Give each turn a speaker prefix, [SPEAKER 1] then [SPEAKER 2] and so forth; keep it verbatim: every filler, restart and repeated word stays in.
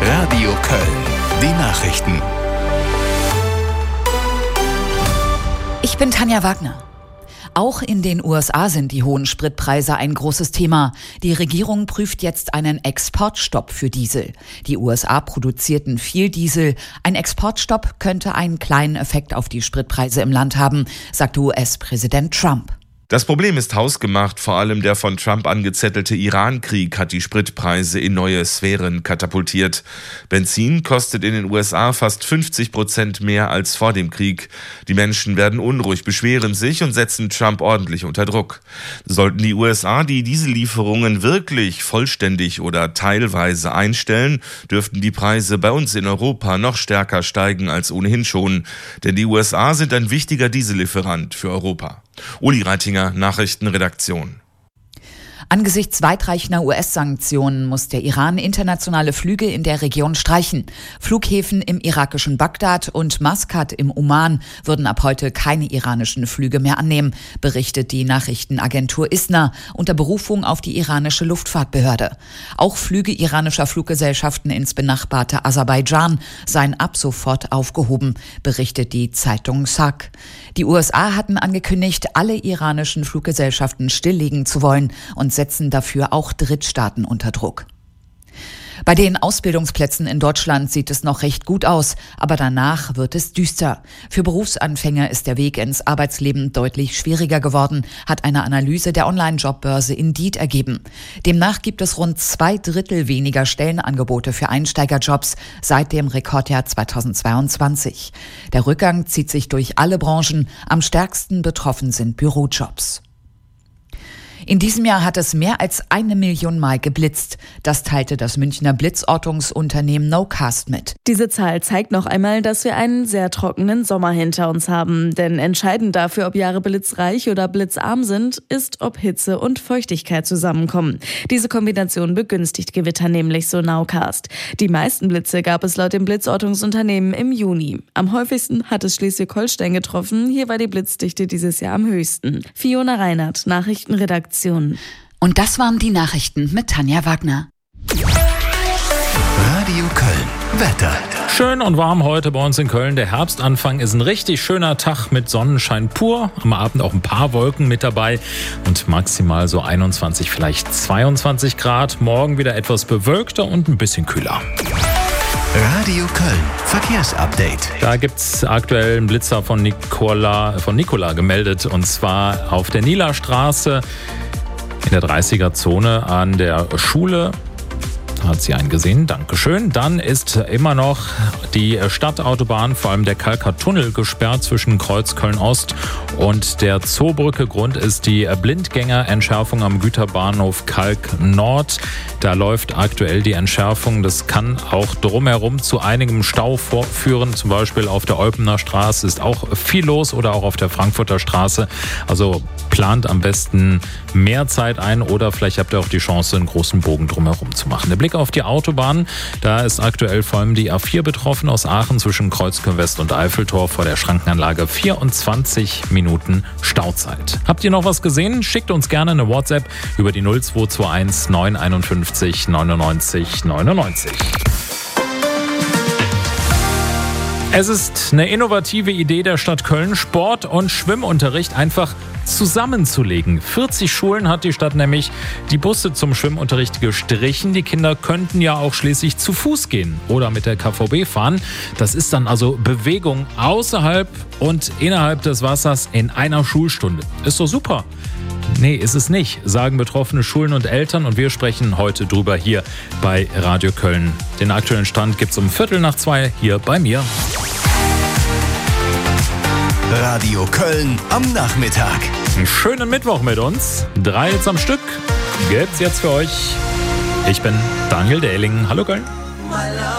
[SPEAKER 1] Radio Köln. Die Nachrichten.
[SPEAKER 2] Ich bin Tanja Wagner. Auch in den U S A sind die hohen Spritpreise ein großes Thema. Die Regierung prüft jetzt einen Exportstopp für Diesel. Die U S A produzierten viel Diesel. Ein Exportstopp könnte einen kleinen Effekt auf die Spritpreise im Land haben, sagte U S-Präsident Trump.
[SPEAKER 3] Das Problem ist hausgemacht, vor allem der von Trump angezettelte Iran-Krieg hat die Spritpreise in neue Sphären katapultiert. Benzin kostet in den U S A fast fünfzig Prozent mehr als vor dem Krieg. Die Menschen werden unruhig, beschweren sich und setzen Trump ordentlich unter Druck. Sollten die U S A die Diesellieferungen wirklich vollständig oder teilweise einstellen, dürften die Preise bei uns in Europa noch stärker steigen als ohnehin schon. Denn die U S A sind ein wichtiger Diesellieferant für Europa. Uli Reitinger, Nachrichtenredaktion.
[SPEAKER 2] Angesichts weitreichender U S-Sanktionen muss der Iran internationale Flüge in der Region streichen. Flughäfen im irakischen Bagdad und Maskat im Oman würden ab heute keine iranischen Flüge mehr annehmen, berichtet die Nachrichtenagentur ISNA unter Berufung auf die iranische Luftfahrtbehörde. Auch Flüge iranischer Fluggesellschaften ins benachbarte Aserbaidschan seien ab sofort aufgehoben, berichtet die Zeitung SAG. Die U S A hatten angekündigt, alle iranischen Fluggesellschaften stilllegen zu wollen und setzen dafür auch Drittstaaten unter Druck. Bei den Ausbildungsplätzen in Deutschland sieht es noch recht gut aus, aber danach wird es düster. Für Berufsanfänger ist der Weg ins Arbeitsleben deutlich schwieriger geworden, hat eine Analyse der Online-Jobbörse Indeed ergeben. Demnach gibt es rund zwei Drittel weniger Stellenangebote für Einsteigerjobs seit dem Rekordjahr zweitausendzweiundzwanzig. Der Rückgang zieht sich durch alle Branchen, am stärksten betroffen sind Bürojobs. In diesem Jahr hat es mehr als eine Million Mal geblitzt. Das teilte das Münchner Blitzortungsunternehmen Nocast mit.
[SPEAKER 4] Diese Zahl zeigt noch einmal, dass wir einen sehr trockenen Sommer hinter uns haben. Denn entscheidend dafür, ob Jahre blitzreich oder blitzarm sind, ist, ob Hitze und Feuchtigkeit zusammenkommen. Diese Kombination begünstigt Gewitter nämlich, so Nowcast. Die meisten Blitze gab es laut dem Blitzortungsunternehmen im Juni. Am häufigsten hat es Schleswig-Holstein getroffen. Hier war die Blitzdichte dieses Jahr am höchsten. Fiona Reinhardt, Nachrichtenredaktion.
[SPEAKER 2] Und das waren die Nachrichten mit Tanja Wagner.
[SPEAKER 1] Radio Köln. Wetter.
[SPEAKER 5] Schön und warm heute bei uns in Köln. Der Herbstanfang ist ein richtig schöner Tag mit Sonnenschein pur. Am Abend auch ein paar Wolken mit dabei und maximal so einundzwanzig, vielleicht zweiundzwanzig Grad. Morgen wieder etwas bewölkter und ein bisschen kühler.
[SPEAKER 1] Radio Köln. Verkehrsupdate.
[SPEAKER 5] Da gibt es aktuell einen Blitzer von Nikola, von Nikola gemeldet, und zwar auf der Niederstraße in der dreißiger-Zone an der Schule. Hat sie eingesehen, Dankeschön. Dann ist immer noch die Stadtautobahn, vor allem der Kalker Tunnel, gesperrt zwischen Kreuz Köln-Ost und der Zoobrücke. Grund ist die Blindgängerentschärfung am Güterbahnhof Kalk Nord. Da läuft aktuell die Entschärfung. Das kann auch drumherum zu einigem Stau führen. Zum Beispiel auf der Olpener Straße ist auch viel los oder auch auf der Frankfurter Straße. Also plant am besten mehr Zeit ein oder vielleicht habt ihr auch die Chance, einen großen Bogen drumherum zu machen. Der Blick auf die Autobahn, da ist aktuell vor allem die A vier betroffen aus Aachen zwischen Kreuzkirchen West und Eiffeltor vor der Schrankenanlage. vierundzwanzig Minuten Stauzeit. Habt ihr noch was gesehen? Schickt uns gerne eine WhatsApp über die null zwei zwei eins neun fünf eins neunundneunzig neunundneunzig. Es ist eine innovative Idee der Stadt Köln, Sport- und Schwimmunterricht einfach zusammenzulegen. vierzig Schulen hat die Stadt nämlich die Busse zum Schwimmunterricht gestrichen. Die Kinder könnten ja auch schließlich zu Fuß gehen oder mit der K V B fahren. Das ist dann also Bewegung außerhalb und innerhalb des Wassers in einer Schulstunde. Ist doch super. Nee, ist es nicht, sagen betroffene Schulen und Eltern, und wir sprechen heute drüber hier bei Radio Köln. Den aktuellen Stand gibt's um Viertel nach zwei hier bei mir.
[SPEAKER 1] Radio Köln am Nachmittag.
[SPEAKER 5] Einen schönen Mittwoch mit uns. Drei jetzt am Stück gibt's jetzt für euch. Ich bin Daniel Dehling. Hallo Köln.